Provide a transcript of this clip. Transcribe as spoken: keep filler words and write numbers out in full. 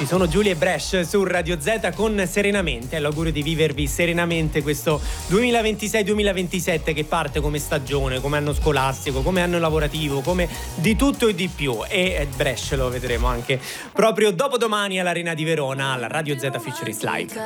Ci sono Giulia e Bresh su Radio Z con Serenamente. L'augurio di vivervi serenamente questo duemilaventisei duemilaventisette che parte come stagione, come anno scolastico, come anno lavorativo, come di tutto e di più. E Bresh lo vedremo anche proprio dopodomani all'Arena di Verona alla Radio Z Futurist Live.